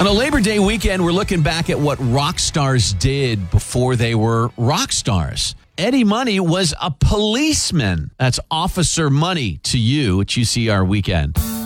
On a Labor Day weekend, we're looking back at what rock stars did before they were rock stars. Eddie Money was a policeman. That's Officer Money to you at UCR Weekend.